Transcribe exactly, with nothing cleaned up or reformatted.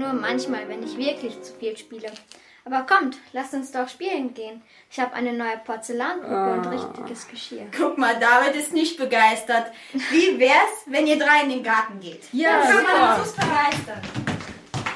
nur manchmal, wenn ich wirklich zu viel spiele. Aber kommt, lasst uns doch spielen gehen. Ich habe eine neue Porzellanpuppe oh. und richtiges Geschirr. Guck mal, David ist nicht begeistert. Wie wär's, wenn ihr drei in den Garten geht? Ja, Dann kann super. man uns begeistern.